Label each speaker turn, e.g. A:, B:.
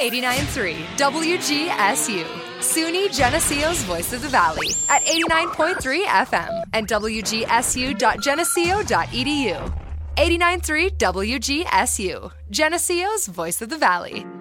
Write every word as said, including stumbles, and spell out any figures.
A: eighty-nine point three W G S U, SUNY Geneseo's Voice of the Valley at eighty-nine point three F M and W G S U dot geneseo dot e d u. eighty-nine point three W G S U, Geneseo's Voice of the Valley.